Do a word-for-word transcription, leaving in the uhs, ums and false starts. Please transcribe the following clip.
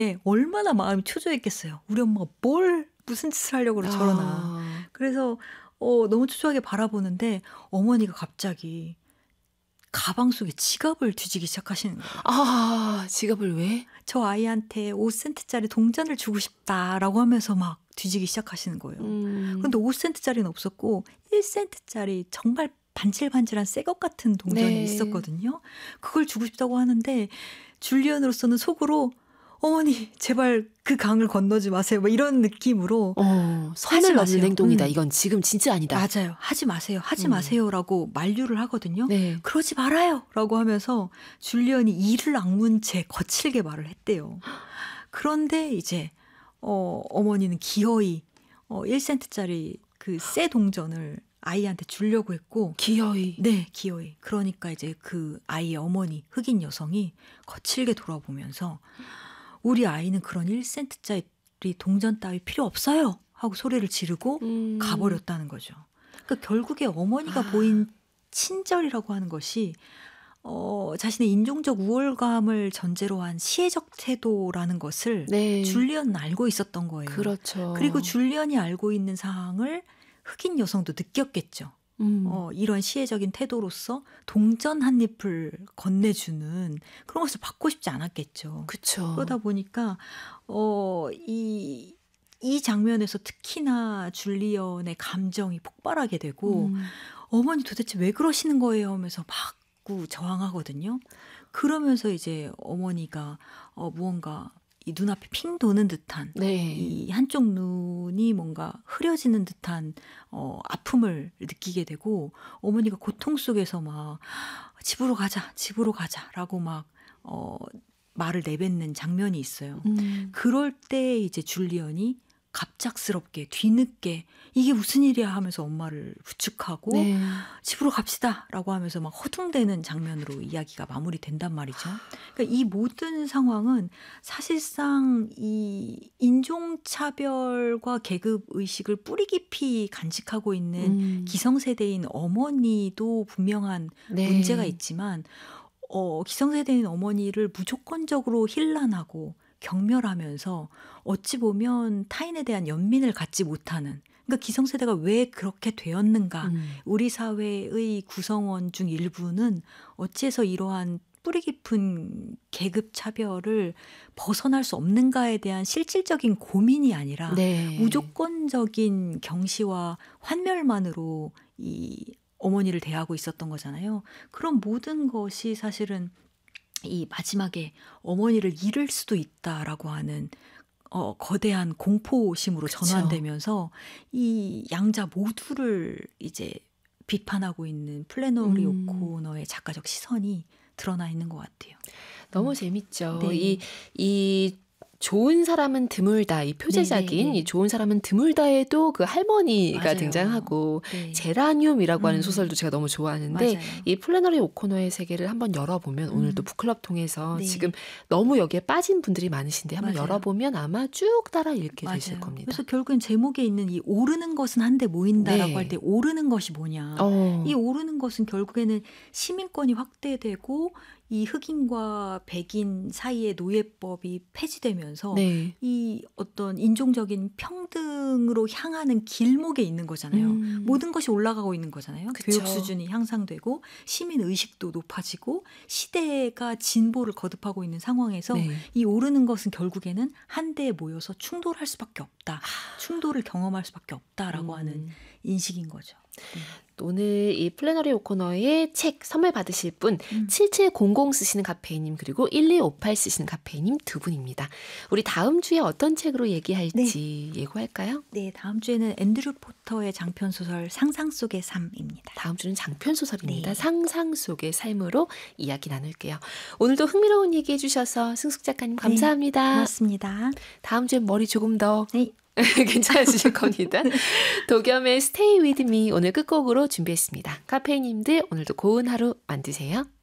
얼마나 마음이 초조했겠어요. 우리 엄마가 뭘 무슨 짓을 하려고 저러나. 아. 그래서 어 너무 초조하게 바라보는데 어머니가 갑자기 가방 속에 지갑을 뒤지기 시작하시는 거예요. 아 지갑을 왜? 저 아이한테 오 센트짜리 동전을 주고 싶다라고 하면서 막 뒤지기 시작하시는 거예요. 음. 그런데 오 센트짜리는 없었고 일 센트짜리 정말 반질반질한 새것 같은 동전이 네. 있었거든요. 그걸 주고 싶다고 하는데 줄리언으로서는 속으로 어머니 제발 그 강을 건너지 마세요. 뭐 이런 느낌으로 어, 선을 하지 넘는 마세요. 행동이다. 음. 이건 지금 진짜 아니다. 맞아요. 하지 마세요. 하지 음. 마세요라고 만류를 하거든요. 네. 그러지 말아요 라고 하면서 줄리언이 이를 악문 채 거칠게 말을 했대요. 그런데 이제 어, 어머니는 기어이 어, 일 센트짜리 그 새 동전을 아이한테 주려고 했고 기어이. 네, 기어이. 그러니까 이제 그 아이의 어머니 흑인 여성이 거칠게 돌아보면서 우리 아이는 그런 일 센트짜리 동전 따위 필요 없어요 하고 소리를 지르고 음. 가버렸다는 거죠. 그러니까 결국에 어머니가 아. 보인 친절이라고 하는 것이 어, 자신의 인종적 우월감을 전제로 한 시혜적 태도라는 것을 네. 줄리언은 알고 있었던 거예요. 그렇죠. 그리고 줄리언이 알고 있는 상황을 흑인 여성도 느꼈겠죠. 음. 어, 이런 시혜적인 태도로서 동전 한 잎을 건네주는 그런 것을 받고 싶지 않았겠죠. 그쵸. 그러다 보니까 어, 이, 이 장면에서 특히나 줄리언의 감정이 폭발하게 되고 음. 어머니 도대체 왜 그러시는 거예요 하면서 막 저항하거든요. 그러면서 이제 어머니가 어, 무언가 이 눈앞이 핑 도는 듯한 네. 이 한쪽 눈이 뭔가 흐려지는 듯한 어, 아픔을 느끼게 되고 어머니가 고통 속에서 막 집으로 가자 집으로 가자라고 막 어, 말을 내뱉는 장면이 있어요. 음. 그럴 때 이제 줄리언이 갑작스럽게 뒤늦게 이게 무슨 일이야 하면서 엄마를 부축하고 네. 집으로 갑시다 라고 하면서 막 허둥대는 장면으로 이야기가 마무리된단 말이죠. 그러니까 이 모든 상황은 사실상 이 인종차별과 계급의식을 뿌리 깊이 간직하고 있는 음. 기성세대인 어머니도 분명한 네. 문제가 있지만 어, 기성세대인 어머니를 무조건적으로 힐난하고 경멸하면서 어찌 보면 타인에 대한 연민을 갖지 못하는 그러니까 기성세대가 왜 그렇게 되었는가 음. 우리 사회의 구성원 중 일부는 어찌해서 이러한 뿌리 깊은 계급 차별을 벗어날 수 없는가에 대한 실질적인 고민이 아니라 네. 무조건적인 경시와 환멸만으로 이 어머니를 대하고 있었던 거잖아요. 그런 모든 것이 사실은 이 마지막에 어머니를 잃을 수도 있다라고 하는 어, 거대한 공포심으로 그쵸. 전환되면서 이 양자 모두를 이제 비판하고 있는 플래너리 음. 오코너의 작가적 시선이 드러나 있는 것 같아요. 너무 음. 재밌죠. 네. 이, 이 좋은 사람은 드물다. 이 표제작인 네, 네, 네. 이 좋은 사람은 드물다에도 그 할머니가 맞아요. 등장하고 네. 제라늄이라고 하는 음. 소설도 제가 너무 좋아하는데 맞아요. 이 플래너리 오코너의 세계를 한번 열어보면 음. 오늘도 북클럽 통해서 네. 지금 너무 여기에 빠진 분들이 많으신데 한번 맞아요. 열어보면 아마 쭉 따라 읽게 되실 맞아요. 겁니다. 그래서 결국엔 제목에 있는 이 오르는 것은 한데 모인다라고 네. 할 때 오르는 것이 뭐냐. 어. 이 오르는 것은 결국에는 시민권이 확대되고 이 흑인과 백인 사이의 노예법이 폐지되면서 네. 이 어떤 인종적인 평등으로 향하는 길목에 있는 거잖아요. 음. 모든 것이 올라가고 있는 거잖아요. 그쵸. 교육 수준이 향상되고 시민 의식도 높아지고 시대가 진보를 거듭하고 있는 상황에서 네. 이 오르는 것은 결국에는 한데에 모여서 충돌할 수밖에 없다. 충돌을 경험할 수밖에 없다라고 음. 하는 인식인 거죠. 네. 오늘 이 플래너리 오코너의 책 선물 받으실 분 음. 칠칠공공 쓰시는 카페이님 그리고 일이오팔 쓰시는 카페이님 두 분입니다. 우리 다음 주에 어떤 책으로 얘기할지 예고할까요? 네, 다음 주에는 앤드류 포터의 장편 소설 상상 속의 삶입니다. 다음 주는 장편 소설입니다. 네. 상상 속의 삶으로 이야기 나눌게요. 오늘도 흥미로운 얘기 해주셔서 승숙 작가님 감사합니다. 네, 고맙습니다. 다음 주엔 머리 조금 더 네. 괜찮으실 겁니다. 도겸의 Stay With Me 오늘 끝곡으로 준비했습니다. 카페이님들 오늘도 고운 하루 만드세요.